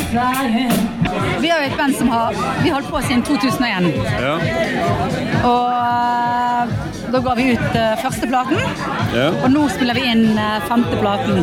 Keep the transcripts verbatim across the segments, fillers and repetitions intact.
Vi har jo et band som har Vi holdt på siden to tusen og en. Ja. Og da går vi ut første platen. Ja. Og nå spiller vi inn femte platen.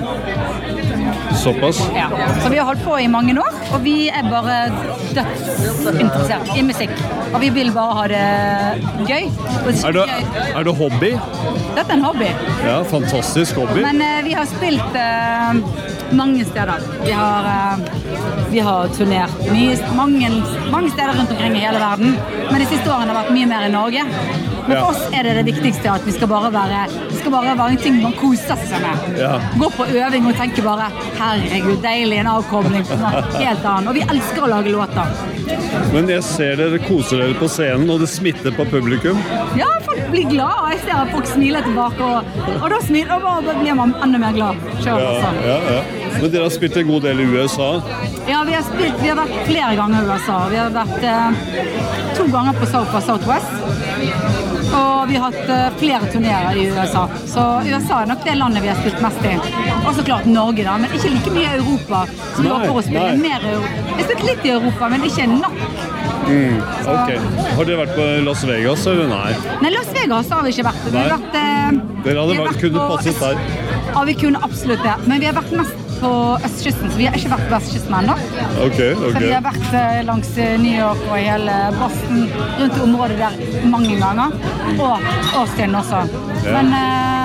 Såpass? Ja. Så vi har holdt på i mange år, og vi er bare dødsinteressert i musikk. Og vi vil bare ha det gøy. Det er, det, er det hobby? Dette er en hobby. Ja, fantastisk hobby. Men uh, vi har spilt uh, mange steder. Vi har, uh, vi har turnert mye, mange, mange steder rundt omkring i hele verden. Men de siste årene har vært mye mer i Norge. Men for oss er det det viktigste at vi skal bare være, det skal bare være en ting man koser seg med. Ja. Gå på øving og tenke bare, herregud, deilig, en avkobling, helt annen. Og vi elsker å lage låter. Men jeg ser dere koser dere på scenen, og det smitter på publikum. Ja, folk blir glad, og jeg ser at folk smiler tilbake, og, og da smiler, og da blir man enda mer glad. Selv, ja, ja, ja. Men dere har spilt en god del i U S A? Ja, vi har spilt, vi har vært flere ganger i U S A. Vi har vært eh, to ganger på South by Southwest. Og vi har hatt uh, flere turnerer i U S A. Så U S A er nok det landet vi har spilt mest i. Og så klart Norge da, men ikke like mye i Europa. Så vi håper å spille nei. mer i Europa. Vi har spilt litt i Europa, men ikke nok. Mm, ok. Har dere vært på Las Vegas, eller nei? Nei, Las Vegas har vi ikke vært. Vi har vært uh, dere hadde vært, kunne på, passet der? Ja, vi kunne absolutt det. Men vi har vært mest på østkysten, så vi har ikke vært på vestkysten ennå. Okay, okay. Så vi har vært uh, langs New York og hele Boston, rundt i området der mange ganger. Og Austin også. Ja. Men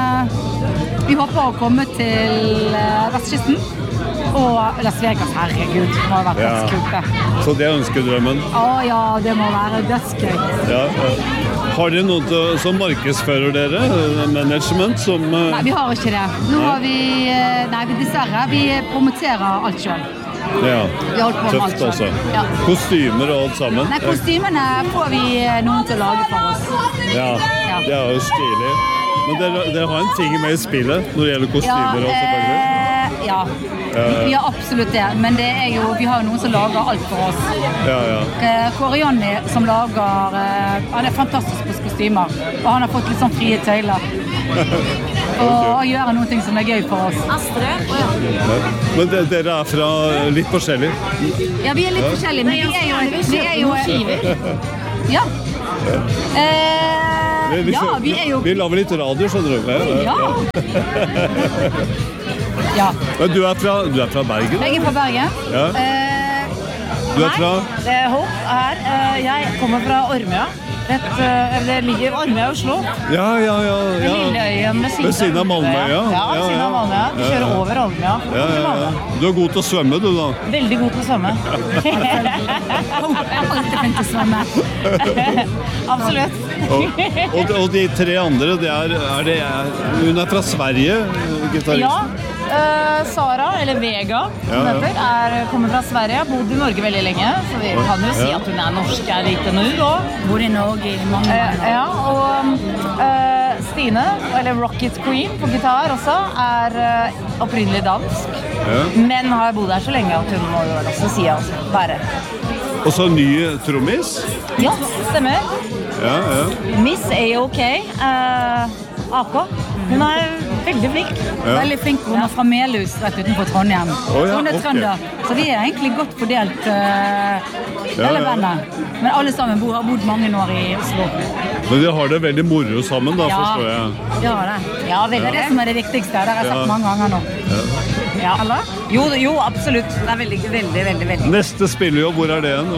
uh, vi håper å komme til uh, vestkysten. Og Las Vegas, herregud, det må ha vært ja. kult. Så det er ønskedrømmen? Å ja, det må være dødsgøy. Ja, ja. Har dere noen til, som markedsfører dere? Management som... Uh... Nei, vi har ikke det. Nå har vi... Nei, vi dessverre. Vi promoterer alt selv. Ja, vi holdt på med alt også. Ja. Kostymer og alt sammen? Nei, kostymene får vi noen til å lage for oss. Ja, ja. Det er jo stilig. Men dere, dere har en ting med i spillet når det gjelder kostymer ja, også, selvfølgelig? Eh, ja, vi, vi har absolutt det. Men det er jo, vi har jo noen som lager alt for oss. Ja, ja. Korianni som lager, han er fantastisk på kostymer. Og han har fått litt sånn frie tøyler. Og gjøre noen ting som er gøy for oss. Astrid. Ja. Men de, dere er fra litt forskjellig? Ja, vi er litt forskjellige, men vi er jo... Vi er jo skiver. Ja. Eh, vi, ja, vi er jo... Vi lager litt radio, skjønner du? Ja. Ja. Men du er fra, du er fra Bergen? Jeg er fra Bergen. Ja. Eh, du er fra? Nei, det er Håp her. Jeg kommer fra Ormøya. Et, det ligger Ormøya i Oslo. Ja, ja, ja. ja. Lilleøyen med siden, ved siden av Malmøya. Ja, ja, ved siden av Malmøya. Vi kjører ja, ja. over Ormøya. Ja, ja, ja. Du er god til å svømme, du da? Veldig god til å svømme. Alltid fint til å svømme. Absolutt. og, og, og de tre andre, det er, er det, hun er fra Sverige, gitaristen? Ja. Uh, Sara, eller Vega, ja, ja. Heter, er, kommer fra Sverige, har bodd i Norge veldig lenge, så vi kan jo si at hun er norsk, er litt nå da. Bor i Norge i mange år. Uh, ja, og uh, Stine, eller Rocket Queen på gitar også, er uh, opprinnelig dansk, ja. Men har bodd her så lenge at hun må jo også si altså, være. Og så ny trommis? Ja, stemmer. Ja, ja. Miss A-OK, uh, A K. Hun er veldig flink. Ja. Veldig flink. Hun er fra Melhus, rett utenfor Trondheim. Oh, ja, hun er trønder. Okay. Så vi er egentlig godt fordelt uh, hele ja, ja. bandet. Men alle sammen bor, har bodd mange år i Oslo. Men de har det veldig moro sammen, da, ja. forstår jeg. Ja, det. Ja, det er det som er det viktigste. Det har jeg sagt ja. mange ganger nå. Ja. Ja. Eller? Jo, jo, absolutt. Det er veldig, veldig, veldig, veldig. Neste spillejobb, hvor er det igjen?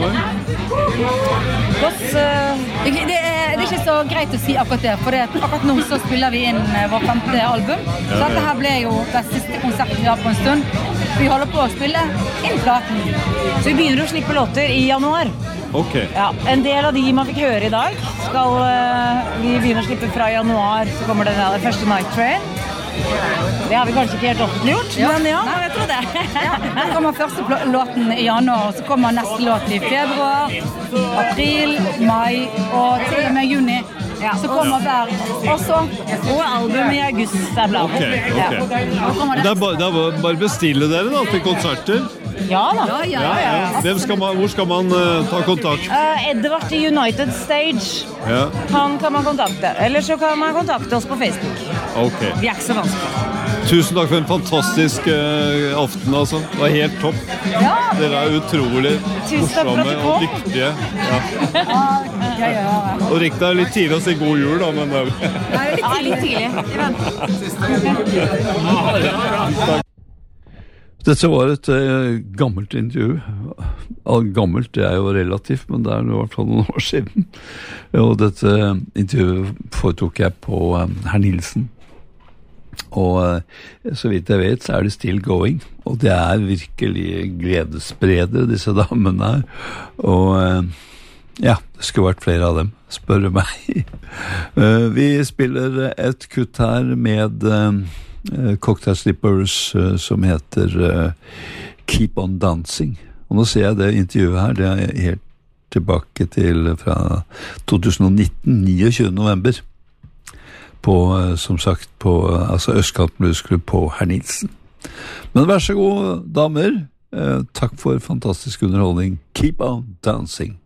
Hos, uh... det, det, er, det er ikke så greit å si akkurat det, for det, akkurat nå så spiller vi inn vår femte album. Så dette her ble jo den siste konserten vi har på en stund. Vi holder på å spille inn platen. Så vi begynner å slippe låter i januar. Ok. Ja, en del av de man fikk høre i dag, skal uh, vi begynne å slippe fra januar, så kommer den der første Night Train. Det har vi kanskje ikke helt offentliggjort, ja. men ja, jeg tror det. Ja, så kommer første låten i januar, og så kommer neste låt i februar, april, mai og til og med juni. Ja. Så kommer hver også. Og album i august er blant. Okay, okay. Ja. Det, er bare, det er bare bestille dere da, til konserter. Ja da. Ja, ja, ja, ja. Hvem skal man, hvor skal man uh, ta kontakt? Uh, Edvard i United Stage. Ja. Han kan man kontakte. Eller så kan man kontakte oss på Facebook. Ok. Vi er ikke så vanskelig. Tusen takk for en fantastisk uh, aften, altså. Det var helt topp. Ja. Dere er utrolig morsomme og dyktige. Ja. Ja, ja, ja. Og riktig er litt tidlig å si god jul, da, men... Uh, Ja, litt tidlig. Dette var et uh, gammelt intervju. Gammelt, det er jo relativt, men det er i hvert fall noen år siden. Og dette intervjuet foretok jeg på um, Herr Nilsen. Og uh, så vidt jeg vet, så er det still going. Og det er virkelig gledesspredere, disse damene her. Og uh, ja, det skulle vært flere av dem, spør du meg. uh, vi spiller et kutt her med... Uh, Cocktail Slippers uh, som heter uh, Keep on Dancing. Og nå ser jeg det intervjuet her, det er helt tilbake til fra tjuetusen og nitten, niogtyvende november, på, uh, som sagt, på uh, altså Østkantmusikler på Herr Nilsen. Men vær så god, damer. Uh, takk for fantastisk underholdning. Keep on dancing.